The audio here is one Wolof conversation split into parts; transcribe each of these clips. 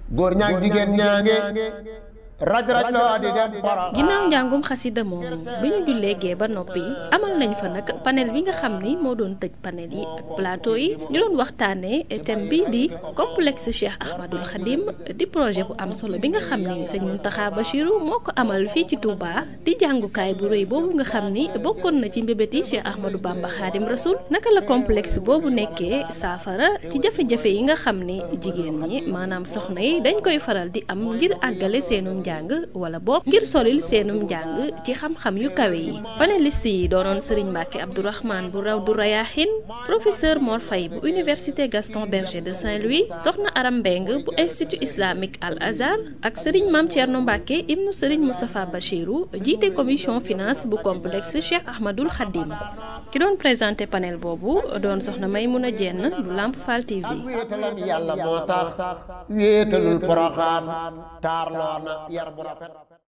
góor ñaag jigéen ñaange raj raj loo di dem ginnaaw Porokhane. njàngum xasida moomu bi ñu jullee gee ba noppi amal nañ fa nag panel bi nga xam ni moo doon tëj panel yi ak plateau yi ñu doon waxtaanee thème bi di complexe Cheikh Ahmadul Khadim di projet bu am solo bi nga xam ni sëñ Mountakha Bachirou moo ko amal fii ci Touba di jàngukaay bu rëy boobu nga xam ni bokkoon na ci mbébéti Cheikh Ahmadou Bamba Khadim Rasoul naka la complexe boobu nekkee saafara ci jafe-jafe yi nga xam ni jigéen ñi maanaam soxna yi dañ koy faral di am ngir àggale seenum njàng wala boog ngir solil seenum njàng ci xam-xam yu kawe yi panéliste yi doonoon Serigne Mbacke Abdourahmane bu Rawdu Rayahin professeur Mor Faye bu université Gaston Berger de Saint-Louis soxna Aram Mbeng bu institut islamique Al Azhar ak Serigne Mame Thierno Mbacke ibnu Serigne Moustapha Bachirou jiite commission finance bu complexe Cheikh Ahmadul Khadim ki doon présenté panel boobu doon soxna Maymouna Dieng bu Lamp Fall TV. ak wéetalam yàlla moo tax wéetalul Porokhane taarloo na yar bu rafet.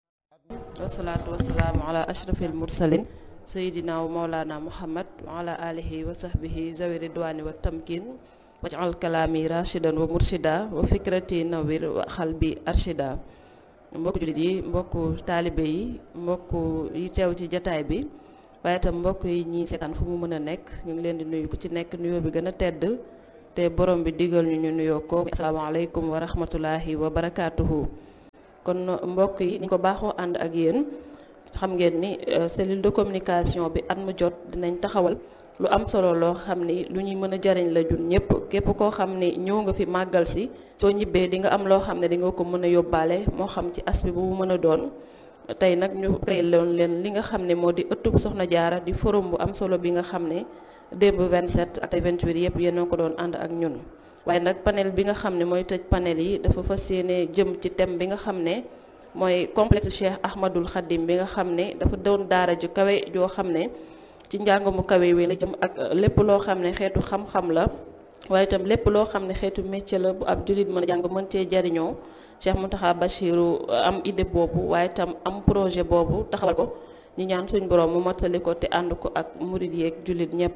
wasalaatu wasalaamu ala ashrafil mursalin sayidina wa maulana muhammad wa ala alihi wa sahbihi zawi ridwani wa tamkin waj'al kalaami rashidan wa murshida wa fikrati nawir wa xalbi arshida. mbokku jullit yi mbokku taalibe yi mbokku yi teew ci jataay bi waaye itam mbokk yi ñi seetaan fu mu mën a nekk ñu ngi leen di nuyu ku ci nekk nuyoo bi gën a tedd te borom bi digal ñu nuyoo ko asalaamaaleykum wa rahmatullahi wa barakaatuhu. kon mbokk yi ni ko baaxoo ànd ak yéen xam ngeen ni cellule de communication bi at mu jot dinañ taxawal lu am solo loo xam ni lu ñuy mën a jariñ la jun ñëpp képp koo xam ni ñëw nga fi màggal si soo ñibbee di nga am loo xam ne di nga ko mën a yóbbaale moo xam ci aspect bu mu mën a doon. tey nag ñu créé loon leen li nga xam ne moo di ëttub Soxna Jaara di forum bu am solo bi nga xam ne démb 27 ak 28 yëpp yéen a ko doon ànd ak ñun. waaye nag panel bi nga xam ne mooy tëj panel yi dafa fas yéene jëm ci thème bi nga xam ne mooy complexe Cheikh Ahmadul Khadim bi nga xam ne dafa doon daara ju kawe joo xam ne ci njàng mu kawe wi la jëm ak lépp loo xam ne xeetu xam-xam la waaye itam lépp loo xam ne xeetu métier la bu ab jullit mën a jàng mën cee jariñoo Cheikh Mountakha Bachirou am idée boobu waaye itam am projet boobu taxawal ko ñu ñaan suñ borom mu mottali ko te ànd ko ak murid yeeg jullit ñëpp.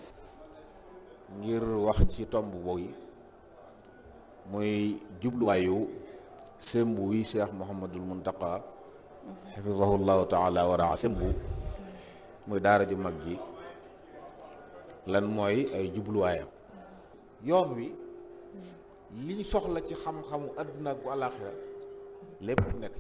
ngir wax ci tomb boobu muy jubluwaayu sembu wi Cheikh Mouhamadul Mountakha xafizahullahu taala wa raa sembu muy daara ju mag ji lan mooy ay jubluwaayam. yoon wi liñ soxla ci xam-xamu àdduna ak bu àllaaxira lépp nekk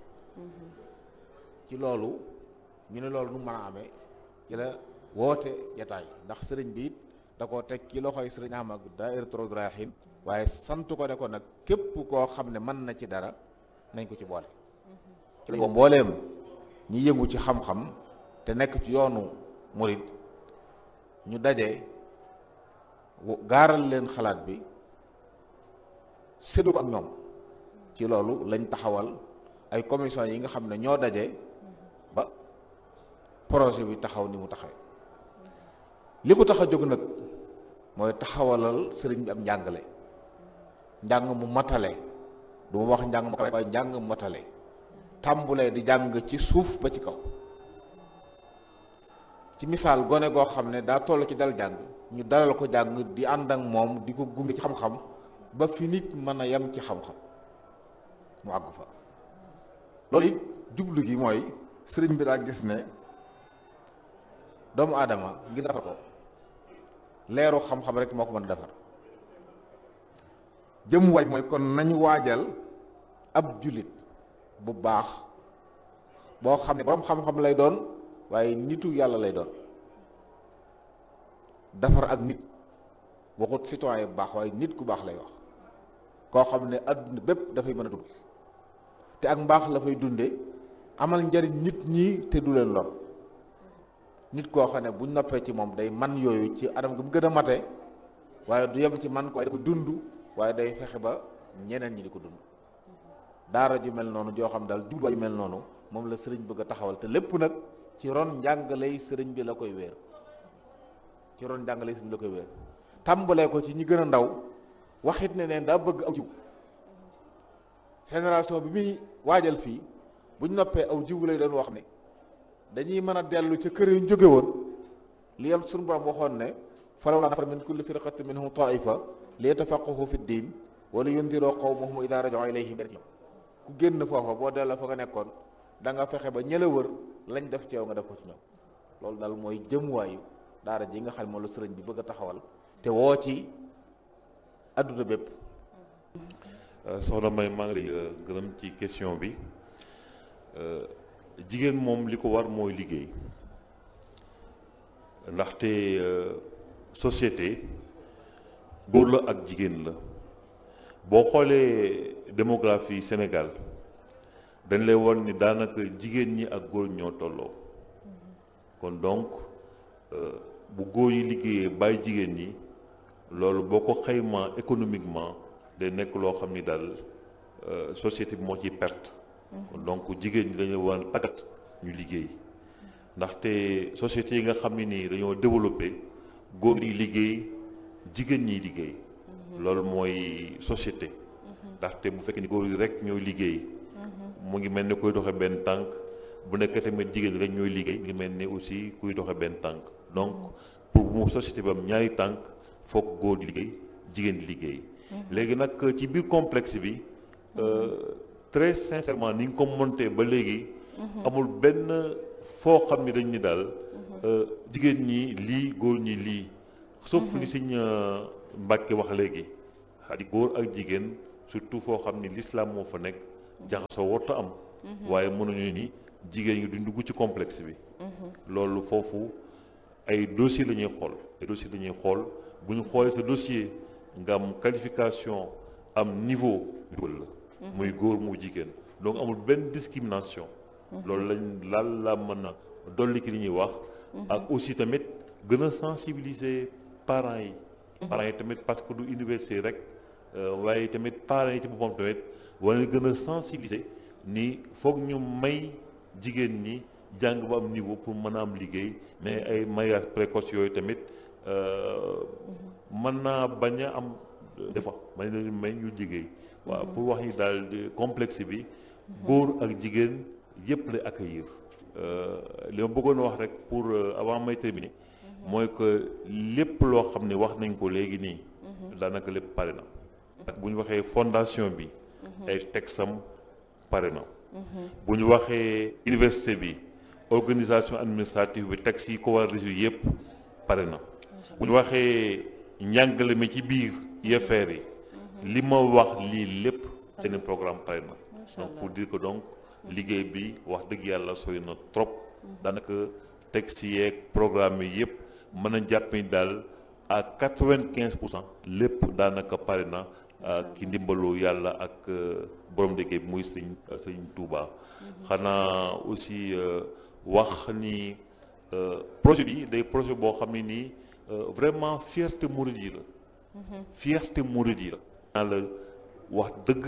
ci loolu ñu ne loolu nu mën a amee ci la woote jataay ndax sëriñ bi it da koo teg ci loxoy sëriñ Ahmad Daahiratu Rawdu Rayaahiin waaye sant ko ne ko nag képp koo xam ne mën na ci dara nañ ko ci boole ci lañ ko mbooleem ñi yëngu ci xam-xam te nekk ci yoonu murid ñu daje gaaral leen xalaat bi séddu ko ak ñoom ci loolu lañ taxawal ay commission yi nga xam ne ñoo daje ba projet bi taxaw ni mu taxawee li ko tax a jóg nag mooy taxawalal sëriñ bi am njàngale njàng mu matale du ma wax njàng mu kawe waaye njàng mu matale tàmbulee di jàng ci suuf ba ci kaw ci misaal gone goo xam ne daa toll ci dal jàng ñu dalal ko jàng di ànd ak moom di ko gunge ci xam-xam ba fi nit mën a yem ci xam-xam mu àgg fa loolu it jublu gi mooy sëriñ bi daa gis ne doomu aadama ngir defar ko leeru xam-xam rek moo ko mën a defar jëm waaj mooy kon nañu waajal ab jullit bu baax boo xam ne boroom xam-xam lay doon waaye nitu yàlla lay doon defar ak nit waxut citoyen bu baax waaye nit ku baax lay wax koo xam ne adduna bépp dafay mën a dund te ak mbaax la fay dunde amal njariñ nit ñi te du leen lor nit koo xam ne buñ noppee ci moom day man yooyu ci anam gi mu gën a mate waaye du yem ci man ko waaye da ko dund waaye day fexe ba ñeneen ñi di ko dund daara ju mel noonu joo xam daal jubluwaay ju mel noonu moom la sëriñ bëgg a taxawal te lépp nag ci ron njàngaley sëriñ bi la koy wéer ci ron njàngaley sëriñ bi la koy wéer tàmbalee ko ci ñi gën a ndaw waxit ne neen daa bëgg aw jiw génération bi muy waajal fii buñ noppee aw jiw lay doon wax ne dañuy mën a dellu ca kër yu ñu jóge woon li yam suñu borom waxoon ne falawlaa nafara min kulli firqatin minhum taifa li yatafaqqahu fi ddin wala yundiroo qawmahum idaa raja'uu ilayhim, ku génn foofa boo delloo fa nga nekkoon da nga fexe ba ñëla wër lañ def ci yow nga def ko ci ñoom. loolu daal mooy jëmuwaayu daara ji nga xam ne moom la sëriñ bi bëgg a taxawal te woo ci adduna bépp. soxna May maa ngi lay gërëm ci question bi. jigéen moom li ko war mooy liggéey, ndaxte société góor la ak jigéen la. boo xoolee démographie Sénégal dañ lay won ni daanaka jigéen ñi ak góor ñoo tolloo. kon donc bu góor yi liggéeyee bàyyi jigéen ñi, loolu boo ko xaymaa économiquement day nekk loo xam ni daal société bi moo ciy perte. kon donc jigéen ñi dañu war a tàggat ñu liggéey, ndaxte société yi nga xam ne nii dañoo développé góor yi liggéey jigéen ñi liggéey. loolu mooy société. ndaxte bu fekkee ni góor yi rek ñooy liggéey mu ngi mel ni kuy doxe benn tànk, bu nekk tamit jigéen rek ñooy liggéey mu ngi mel ni aussi kuy doxe benn tànk. donc pour mu société bi am ñaari tànk foog góor di liggéey jigéen di liggéey. léegi nag ci biir complexe bi très sincèrement ni ñu ko monté ba léegi amul benn foo xam ni dañ ni daal jigéen ñi lii góor ñi lii, sauf li Sëñ Mbàkke wax léegi xadi góor ak jigéen surtout foo xam ni l'islam moo fa nekk jaxasoo warta am. waaye mënuñu ni jigéen ñi duñ dugg ci complexe bi. loolu foofu ay dossier la ñuy xool, ay dossier la ñuy xool. bu ñu xoolee sa dossier nga am qualification am niveau la muy góor mu jigéen, donc amul benn discrimination. loolu laal la mën a dolli ki li ñuy wax. ak aussi tamit gën a sensibiliser parents yi. parents yi tamit parce que du université rek waaye tamit parents yi ci boppam tamit wala gën a sensibiliser ni foog ñu may jigéen ñi jàng ba am niveau pour mën a am liggéey, mais ay mariage précoce yooyu tamit mën naa bañ a am des fois may leen may ñu liggéey. waaw pour wax ni daal complexe bi góor ak jigéen yëpp lay accueillir. li ma bëggoon wax rek pour avant may terminer mooy que lépp loo xam ne wax nañ ko léegi nii daanaka lépp pare na. ak bu ñu waxee fondation bi ay texam pare na. bu ñu waxee université bi organisation administrative bi texte yi ko war a résoudre yëpp pare na. bu ñu waxee njàngale mi ci biir UFR yi li ma wax lii lépp seen programme pare na. donc pour dire que donc liggéey bi wax dëgg yàlla sori na trop. daanaka texte yeeg programme yi yëpp mën a jàpp ni daal à 95% lépp daanaka pare na ki ndimbalu yàlla ak borom liggéey bi muy sëñ Touba. xanaa aussi wax ni projet bi day projet boo xam ne nii vraiment fierté mouride yi la. fierté mouride yi la. la wax dëgg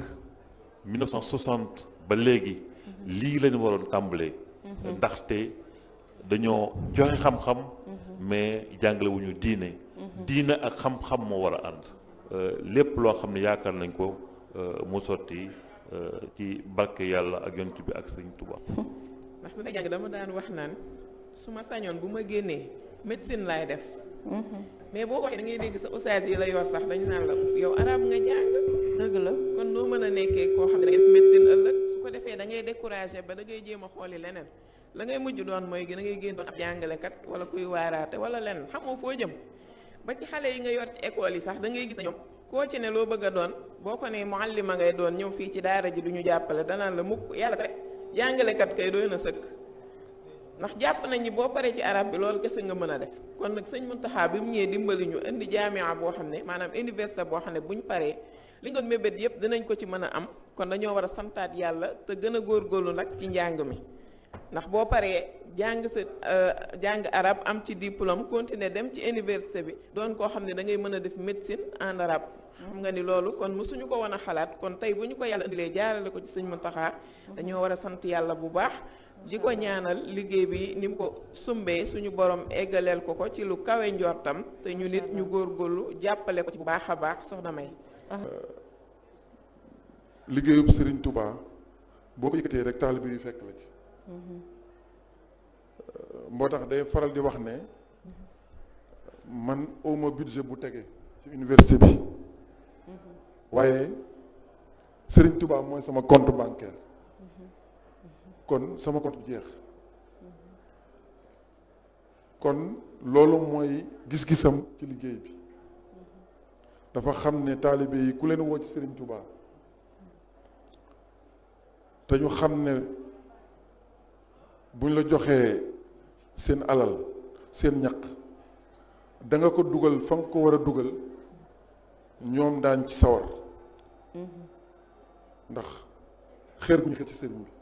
1960 ba léegi lii lañu waroon tàmbalee. ndaxte dañoo joxe xam-xam mais jàngale wu ñu diine. diine ak xam-xam moo war a ànd. lépp loo xam ne yaakaar nañ ko mu sotti ci barke yàlla ak yonent bi ak sëñ Touba. ndax bi may jàng dama daan wax naan su ma sañoon bu ma génnee médecine laay def. mais boo waxee da ngay dégg sa ustaas yi la yor sax dañ naan la yow arab nga jàng. dëgg la kon noo mën a nekkee koo xam ne da ngay def médecine ëllëg su ko defee da ngay découragé ba da ngay jéem a xooli leneen la ngay mujj doon mooy da ngay génn doon ab jàngalekat wala kuy waaraate wala leneen xamoo foo jëm. ba ci xale yi nga yor ci école yi sax da ngay gis na ñoom koo ci ne loo bëgg a doon boo ko ne muallima ngay doon ñëw fii ci daara ji du ñu jàppale danaan la mukk yàlla rek jàngalekat kay doy na sëkk. ndax jàpp nañ ni boo paree ci arab bi loolu kese nga mën a def kon nag sëñ Muntaxa bi mu ñëwee dimbali ñu indi jaamia boo xam ne maanaam université boo xam ne buñ paree li nga mébét yëpp dinañ ko ci mën a am kon dañoo war a santaat yàlla te gën a góorgóorlu nag ci njàng mi. ndax boo paree jàng sa jàng arab am ci diplôme continuer dem ci université bi doon koo xam ne da ngay mën a def médecine en arabe. xam nga ni loolu kon mësuñu ko woon a xalaat kon tey bu ñu ko yàlla indilee jaarale ko ci sëñ Muntaxa dañoo war a sant yàlla bu baax. di ko ñaanal liggéey bi ni mu ko sumbee suñu borom eggaleel ko ci lu kawe njortam te ñu nit ñu góorgóorlu jàppale ko ci bu baax a baax soxna May. liggéeyub Serigne Touba boo ko yëkkatee rek taalibe yi fekk la ci. moo tax day faral di wax ne man awma budget bu tege ci université bi waaye Serigne Touba mooy sama compte bancaire kon sama compte jeex kon loolu mooy gis-gisam ci liggéey bi dafa xam ne taalibe yi ku leen woo ci Serigne Touba te ñu xam ne buñ la joxee seen alal seen ñaq da nga ko dugal fa nga ko war a dugal ñoom daañ ci sawar ndax xeer gu ñu xeet ci sëriñ bi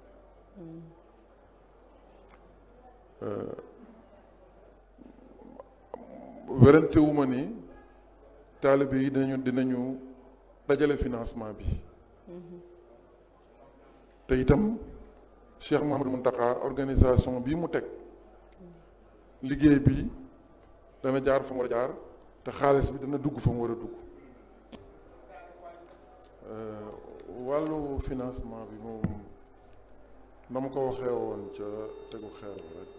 werante wu ma ni taalibe yi dinañu dajale financement bi te itam Cheikh Mouhamadou Mountakha organisation bii mu teg liggéey bi dana jaar fa mu war a jaar te xaalis bi dana dugg fa mu war a dugg wàllu financement bi moom na ma ko waxee woon ca tegu xeer rek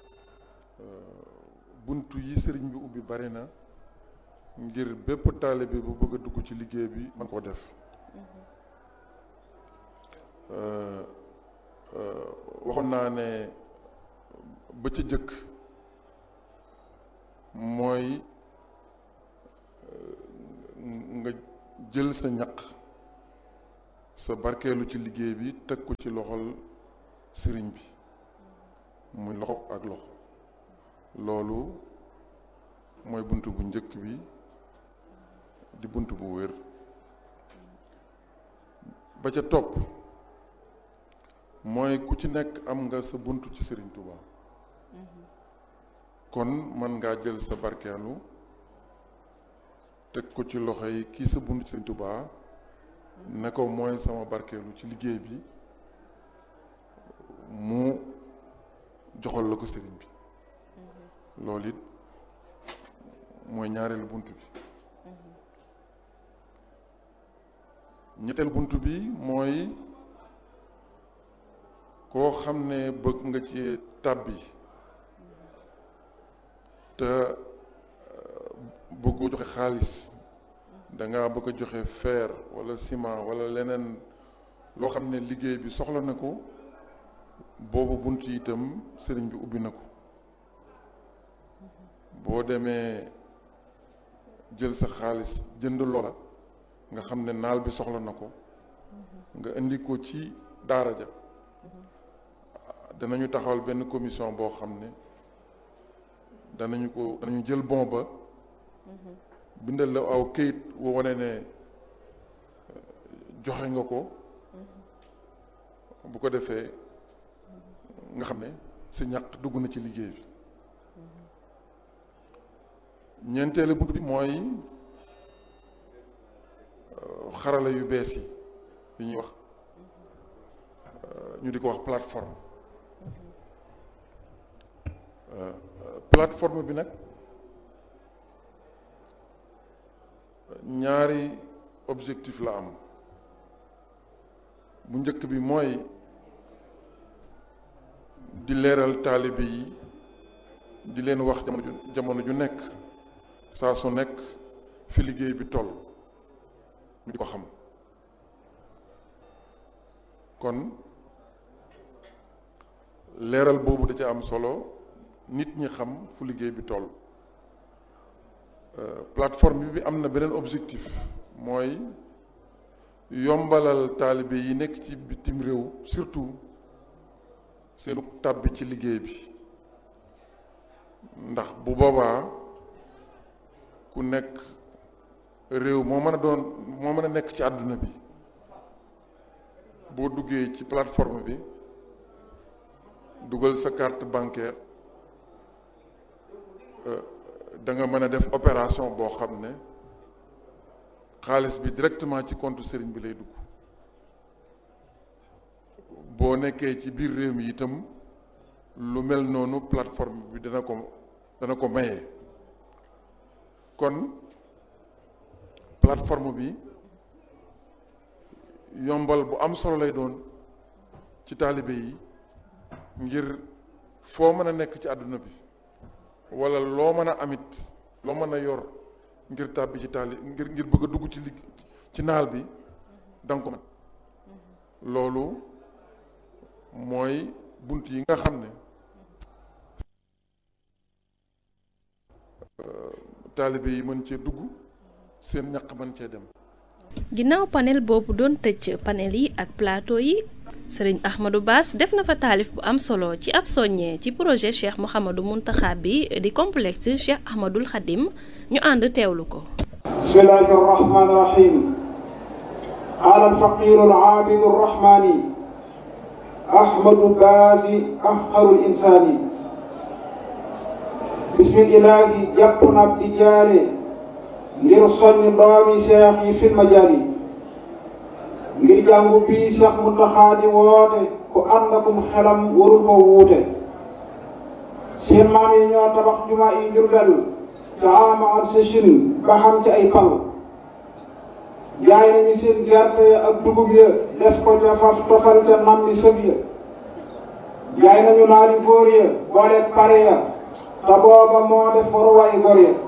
buntu yi sëriñ bi ubbi bari na ngir bépp taalibe bu bëgg a dugg ci liggéey bi man koo def waxoon naa ne ba ca jëkk mooy nga jël sa ñaq sa barkeelu ci liggéey bi teg ko ci loxol sëriñ bi muy loxo ak loxo loolu mooy bunt bu njëkk bi di bunt bu wér ba ca topp mooy ku ci nekk am nga sa bunt ci Sëriñ Touba kon mën ngaa jël sa barkeelu teg ko ci loxo yi kii sa bunt ci Sëriñ Touba ne ko mooy sama barkeelu ci liggéey bi mu joxal la ko sëriñ bi loolu it mooy ñaareelu bunt bi ñetteel bunt bi mooy koo xam ne bëgg nga ci tàbbi te bëgg joxe xaalis danga bëgg a joxe fer wala ciment wala leneen loo xam ne liggéey bi soxla na ko boobu bunt yi itam sëriñ bi ubbi na ko boo demee jël sa xaalis jënd loola nga xam ne naal bi soxla na ko nga indi ko ci daara ja danañu taxawal benn commission boo xam ne danañu jël bon ba bindal la aw këyit woo wane ne joxe nga ko bu ko defee nga xam ne sa ñaq dugg na ci liggéey bi ñeenteelu bunt bi mooy xarala yu bees yi ñuy wax ñu di ko wax plateforme plateforme bi nag ñaari objectif la am bu njëkk bi mooy di leeral taalibe yi di leen wax jamono ju nekk saa su nekk fi liggéey bi toll ñu di ko xam kon leeral boobu da ca am solo nit ñi xam fu liggéey bi toll plateforme bi am na beneen objectif mooy yombalal taalibe yi nekk ci bitim réew surtout seenu tàbbi ci liggéey bi ndax bu boobaa ku nekk réew moo mën a nekk ci àdduna bi boo duggee ci plateforme bi dugal sa carte bancaire da nga mën a def opération boo xam ne xaalis bi directement ci compte sëriñ bi lay dugg boo nekkee ci biir réew mi itam lu mel noonu plateforme bi dana ko maye kon plateforme bi yombal bu am solo lay doon ci taalibe yi ngir foo mën a nekk ci àdduna bi wala loo mën a amit loo mën a yor ngir tàbbi ci ngir bëgg a dugg ci naal bi danga ko mën loolu mooy bunt yi nga xam ne taalibe yi mën cee dugg seen ñaq mën cee dem. ginnaaw panel boobu doon tëj panel yi ak plateau yi sëriñ Ahmadou Bass def na fa taalif bu am solo ci ab soññee ci projet Cheikh Mouhamadou Mountakha bi di complexe Cheikh Ahmadoul Khadim ñu ànd teewlu ko. bismillahi rahmani rahim qaala alfaqiru alaabidu arrahmani Ahmadou Bass afqarul insaani bismillahi jàpp na ab di jaare ngir soññ doomi seex yi fil majaali ngir jàngu bii Seex Muntaxa di woote ku ànd akum xelam warul ko wuute seen maam yi ñoo tabax jumaa yi Jurbel ca ama ak sëchin ba xam ci ay pal jaay nañu seen gerte ak dugub ya def ko ca faf tofal ca nam bi sëb ya jaay nañu naari góor ya booleeg pare ya te booba moo def waruwaay góor ya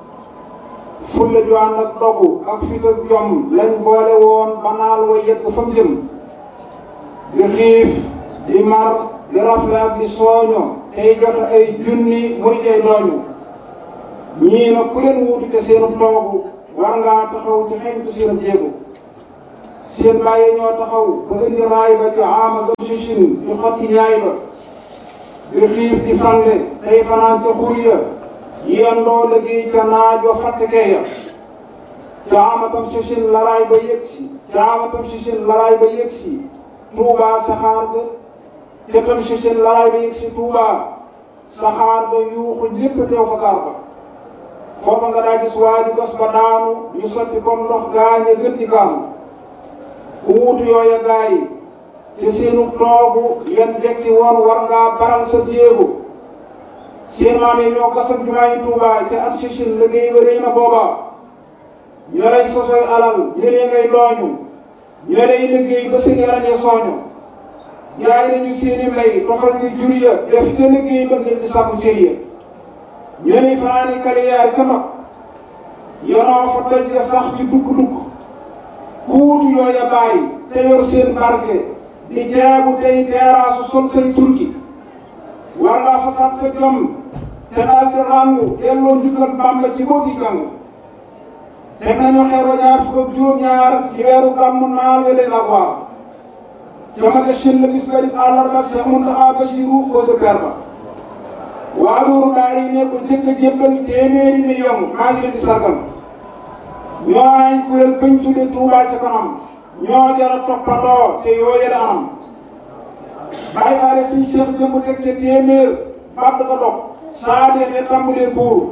fulla ju ànd ak dogu ak fit ak jom lañ boole woon ba naal wa yegg fa mu jëm di xiif di mar di rafle ak di sooño tey joxe ay junni muy tey dooñu ñii nag ku leen wuutu te seenu toogu war ngaa taxaw ci xeñtu seen jéego seen bàyyi ñoo taxaw ba indi raay ba ci ama Sichin di xotti ñaay ba di xiif di fande tey fanaan ca xur ya yendoo liggéey ca naaj wa fàttekee ya caamatam Sichin laraay ba yëgsi caamatam Sichin laraay ba yëgsi Tuubaa saxaar ga ca tam Sichin laraay ba yëgsi Tuubaa saxaar ga yuuxu ñépp teew fa gaar ba foofa nga daa gis waaju gas ba daanu ñu sotti comme ndox gaañe gën di kaanu ku wuutu yooya gaay ci seenu toogu yan jekki woon war ngaa baral sa jéego seen maam yi ñoo gasam jumaa yi Tuubaa ca at Sichin liggéey ba rëy na booba ñoo lay sosoy alal ñëlee ngay dooñu ñoo lay liggéey ba seen yaram ya sooñu jaay nañu seeni mbay tofal ci jur ya def ca liggéey ba ngir di sàkku cër ya ñoo lay fanaani kaliyaar ca mag yonoo fa doj ya sax ci dugg-dugg ku wutu yooya bàyyi te yor seen barke di jaabu tey teeraasu sol say turki war ngaa fasaat sa jom te daal di ràngu delloo njukkal Bàmba ci boo di jàng teg nañu xeer wa ñaar fukk ak juróom-ñaar ci weeru gàmmu naal we leen ak waar ca ma Sichin la bis garib àllarba Seex Muntaxa Basiru ko sa per ba waa loolu daal yi ne ko jëkk a jébbal téeméeri million maa ngi leen di sargal ñoo ay kuréel bañ tudde Tuubaa ca kanam ñoo jara toppandoo te yooye la anam bàyyi faale siñ Seex jëmb teg ca téeméer bàtt ko dog saa deexee tàmbalee buur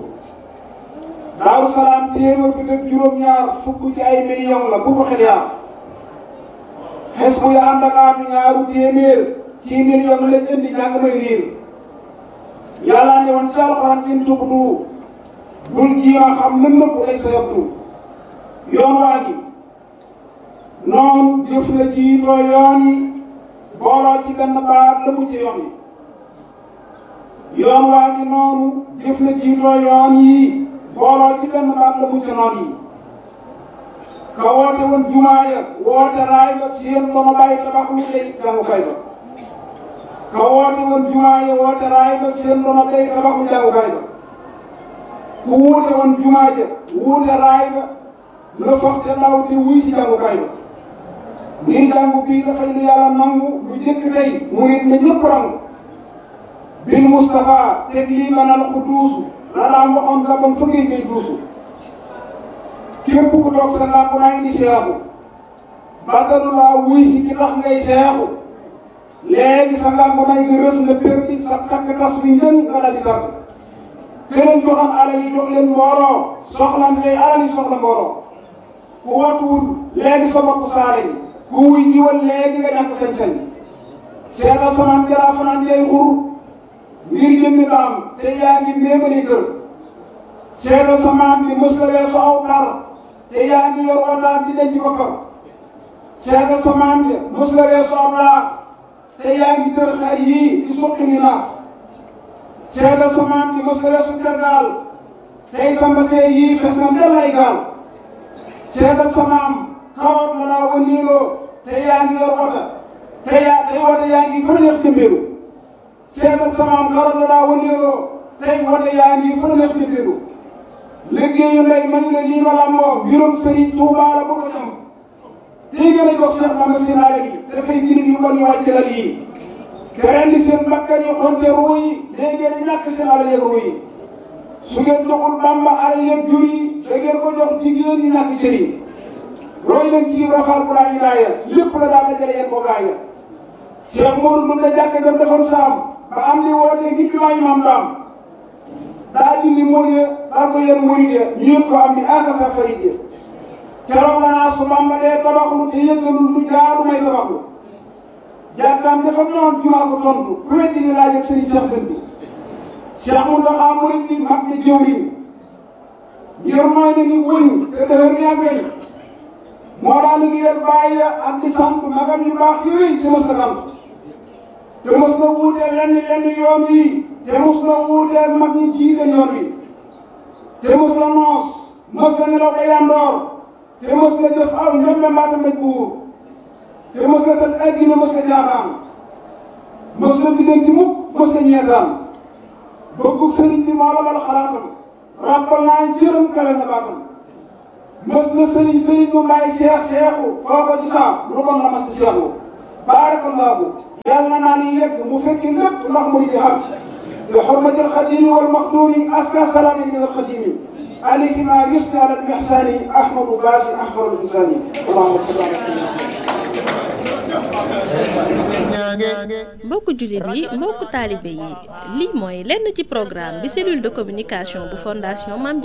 Daaru Salaam téeméer bi teg juróom-ñaar fukk ci ay million la bu ko xel yaar xes bu ya ànd ak aatu ñaaru téeméer ci million lañ indi jàng may riir yàlla ne woon ci alxuraan in tubdu bul jiima xam lën nëpp lay sa yabdu yoon waa gi noonu jëf la jiitoo yoon yi booloo ci benn baat la mu ci yoon yi yoon waa gi noonu jëf la jiitoo yoon yi booloo ci benn baat la mu ci noon yi ka woote woon jumaa ya woote raay ba seen ba ma bàyyi tabax lu lay jàngukaay ba ka woote woon jumaa ya woote raay ba seen ba ma bàyyi tabax lu jàngukaay ba ku wuute woon jumaa ja wuute raay ba la foog te ndaw te wuy si jàngukaay ba ngir jàngu bii dafay lu yàlla nangu lu jëkk tey murit na ñëpp rangu bil Mustafa teg lii banal ku duusu la daan waxoon la bam fëggee ngay duusu képp ku toog sa làmp naa indi seexu bàttalu laa wuy si ki tax ngay seexu léegi sa làmp naa ngi rës nga perdi sa takk tas bi njën nga dal di tàgg këleen joxam alal yi jox leen mbooloo soxla tey alal yi soxla mbooloo ku watuwul léegi sa bopp saale yi ku wuy jiwal léegi nga ñàkk sañ-sañ seetal samaan jalaa fanaan jay xur ngir jëmmi daam te yaa ngi méemali kër seetal samaan bi mës la weesu aw par te yaa ngi yor wataat di denc boppam seetal samaan bi mës la weesu aw laax te yaa ngi tër xar yii di suqi ni naax seetal samaan bi mës la weesu tergaal tey sa mbasee yii fes na ndel ay gaal seetal samaam karoot la laa wëndeeloo te yaa ngi yor wota tey wota yaa ngi fa neex jëmbeelu seetal samaam karoot la laa wëndeeloo tey wota yaa ngi fa neex jëmbeelu liggéeyu ndey mañu ne lii ma lamboo mbirum Sëriñ Tuubaa la bu ko ñam tey gën a jox Cheikh Mame Sinaare yi dafay jirim yu bon yu wàcc lal yi te rendi seen bakkan yi xonte ruu yi léegi ngeen ñàkk seen alal yeeg ruu yi su ngeen joxul Bàmba alal yeeg jur yi da ngeen ko jox jigéen ñi ñàkk cër yi roy leen ci rafaal bu laa ilaaya lépp la daal dajale yéen ko gaaya Cheikh Modou Ndoumbe jàkka jam defoon saam ba am li wootee ngir bi maa imam daam daa dindi mool ya daal ko yéen murid ya ñu yëg ko am ni akasa farid ya keroog la naa su Bàmba dee tabaxlu te yëggalul lu jaadu may tabaxlu jàkkaam dafa noon jumaa ko tontu ku weddi ni laaj ak sëriñ Cheikh Dënd bi Cheikh Mountakha murid bi mag ni jëwriñ ngir mooy na ni wëñ te dëhër ni ak weñ moo daa liggéeyal bàyyi ak di sant magam yu baax yooyu te mos na sant te mos na wuuteel lenn yoon wi te mos na wuuteel mag ñi jiite yoon wi te mos na noos mos na nelaw ba yandoor te mos na jëf aw ñoom mbaata mbéj buur te mos na tal addina mos na jaaxaan mos na biddanti mukk mos na ñeetaan bëggu sëriñ bi moo la bal xalaatam ràbbal naa jërëm kawe na baatam mos na sëriñ bu may seexu foo ko ci saa lu bon la mas di seexu baarakallaahu yàlla naa ni yegg mu fekki lépp ndax muy di xam bi xurmatil xadimi wal maxduumi aska salaami min al xadimi alayhi ma yusni ala al ihsani ahmadu baasi ahmadu insani allahumma salli ala mbokku jullit yi mbokku taalibe yi lii mooy lenn ci programme bi cellule de communication bu fondation Mame